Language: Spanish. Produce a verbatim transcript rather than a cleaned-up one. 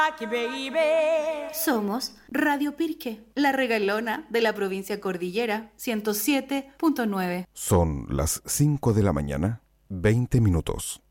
Somos Radio Pirque, la regalona de la provincia Cordillera, ciento siete punto nueve. Son las cinco de la mañana, veinte minutos.